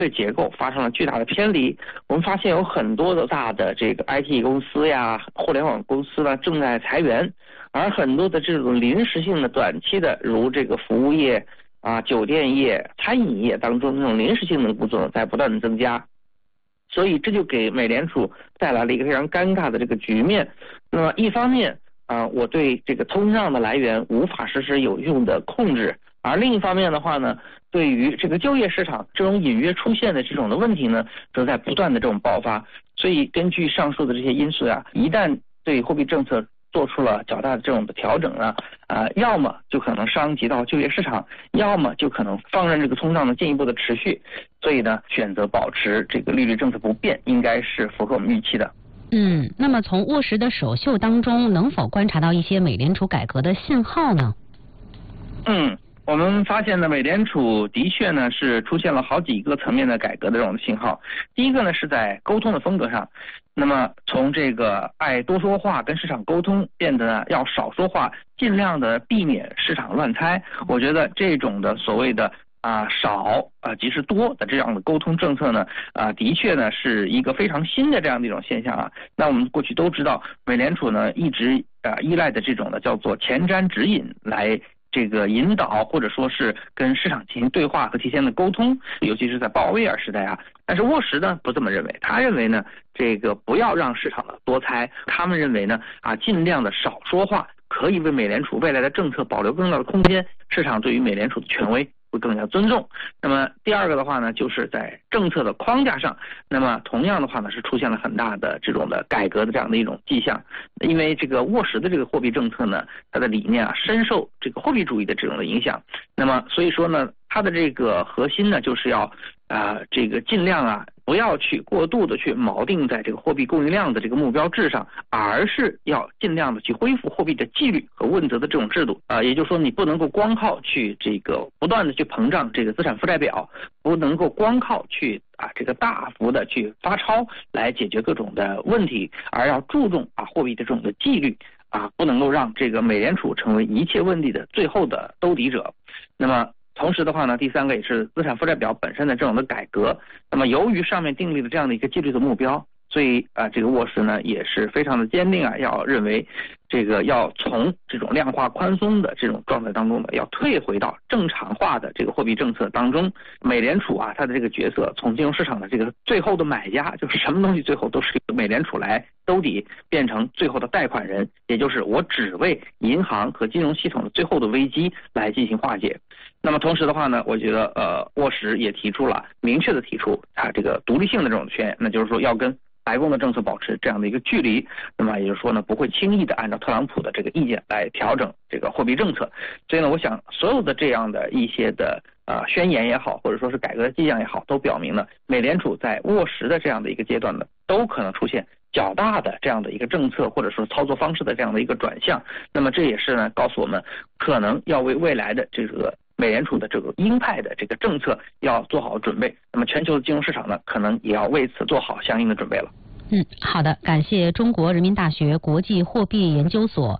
对结构发生了巨大的偏离。我们发现有很多的大的这个 IT 公司呀、互联网公司呢正在裁员，而很多的这种临时性的、短期的，如这个服务业啊、酒店业、餐饮业当中这种临时性的工作在不断的增加。所以这就给美联储带来了一个非常尴尬的这个局面。那么一方面我对这个通胀的来源无法实施有用的控制，而另一方面的话呢，对于这个就业市场这种隐约出现的这种的问题呢，正在不断的这种爆发。所以根据上述的这些因素一旦对货币政策做出了较大的这种的调整要么就可能伤及到就业市场，要么就可能放任这个通胀的进一步的持续。所以呢，选择保持这个利率政策不变，应该是符合我们预期的。 那么从沃什的首秀当中，能否观察到一些美联储改革的信号呢？ 我们发现呢，美联储的确呢是出现了好几个层面的改革的这种信号。第一个呢是在沟通的风格上，那么从这个爱多说话跟市场沟通变得要少说话，尽量的避免市场乱猜。我觉得这种的所谓的少即是多的这样的沟通政策呢，的确呢是一个非常新的这样的一种现象那我们过去都知道，美联储呢一直依赖的这种的叫做前瞻指引来这个引导或者说是跟市场进行对话和提前的沟通，尤其是在鲍威尔时代但是沃什呢不这么认为，他认为呢这个不要让市场的多猜，他们认为呢尽量的少说话，可以为美联储未来的政策保留更大的空间，市场对于美联储的权威会更加尊重。那么第二个的话呢，就是在政策的框架上，那么同样的话呢是出现了很大的这种的改革的这样的一种迹象。因为这个沃什的这个货币政策呢，它的理念深受这个货币主义的这种的影响。那么所以说呢，它的这个核心呢就是要这个尽量不要去过度的去锚定在这个货币供应量的这个目标制上，而是要尽量的去恢复货币的纪律和问责的这种制度也就是说你不能够光靠去这个不断的去膨胀这个资产负债表，不能够光靠去这个大幅的去发钞来解决各种的问题，而要注重货币的这种的纪律不能够让这个美联储成为一切问题的最后的兜底者。那么同时的话呢，第三个也是资产负债表本身的这种的改革。那么由于上面订立了这样的一个纪律的目标，所以这个沃什呢也是非常的坚定要认为这个要从这种量化宽松的这种状态当中呢，要退回到正常化的这个货币政策当中。美联储它的这个角色从金融市场的这个最后的买家，就是什么东西最后都是由美联储来兜底，变成最后的贷款人，也就是我只为银行和金融系统的最后的危机来进行化解。那么同时的话呢，我觉得沃什也明确的提出这个独立性的这种宣言，那就是说要跟白宫的政策保持这样的一个距离，那么也就是说呢，不会轻易的按照特朗普的这个意见来调整这个货币政策。所以呢，我想所有的这样的一些的宣言也好，或者说是改革的迹象也好，都表明了美联储在沃什的这样的一个阶段呢，都可能出现较大的这样的一个政策或者说操作方式的这样的一个转向。那么这也是呢告诉我们，可能要为未来的这个美联储的这个鹰派的这个政策要做好准备。那么全球的金融市场呢，可能也要为此做好相应的准备了。 好的，感谢中国人民大学国际货币研究所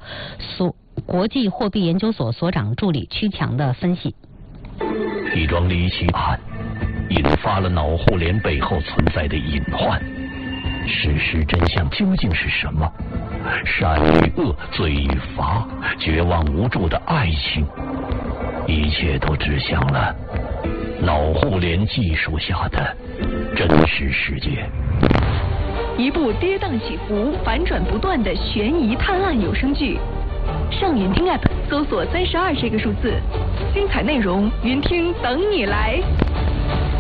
所长助理曲强的分析。 一桩离奇案引发了脑互联背后存在的隐患，事实真相究竟是什么？善与恶，罪与罚，绝望无助的爱情，一切都指向了脑互联技术下的真实世界。 一部跌宕起伏、反转不断的悬疑探案有声剧，上云听 App 搜索32这个数字，精彩内容云听等你来。